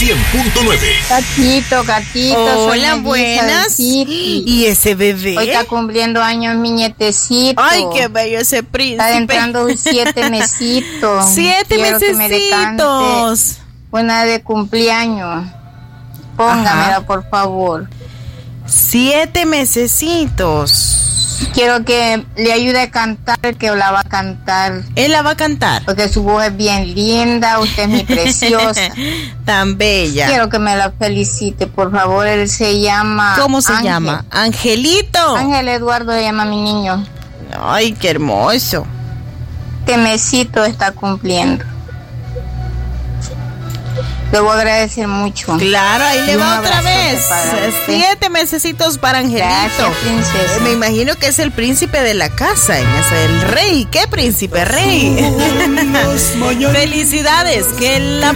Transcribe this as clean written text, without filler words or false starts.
100.9. Gatito. Hola, buenas. ¿Y ese bebé? Hoy está cumpliendo años mi nietecito. Ay, qué bello ese príncipe. Está entrando 7 mesitos. 7 mesecitos. Una de cumpleaños. Póngamela, por favor. 7 mesecitos. Quiero que le ayude a cantar, que la va a cantar. Él la va a cantar. Porque su voz es bien linda, usted es muy preciosa. Tan bella. Quiero que me la felicite, por favor. Él se llama... ¿Cómo se llama? Angelito. Ángel Eduardo se llama mi niño. Ay, qué hermoso. Este mesito está cumpliendo. Le voy a agradecer mucho. Claro, ahí le va otra vez. 7 mesecitos para Angelito. Gracias, princesa. Me imagino que es el príncipe de la casa, es el rey. ¿Qué príncipe? Rey. Felicidades, que la